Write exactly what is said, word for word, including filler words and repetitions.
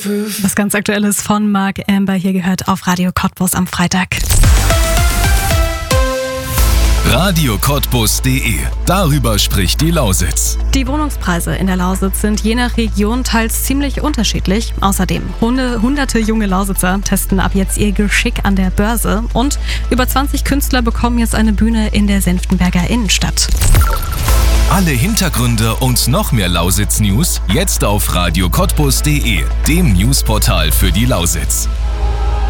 Was ganz Aktuelles von Mark Amber hier gehört auf Radio Cottbus am Freitag. Radio Cottbus punkt de. Darüber spricht die Lausitz. Die Wohnungspreise in der Lausitz sind je nach Region teils ziemlich unterschiedlich. Außerdem hunde, hunderte junge Lausitzer testen ab jetzt ihr Geschick an der Börse. Und über zwanzig Künstler bekommen jetzt eine Bühne in der Senftenberger Innenstadt. Alle Hintergründe und noch mehr Lausitz-News jetzt auf Radio Cottbus punkt de, dem Newsportal für die Lausitz.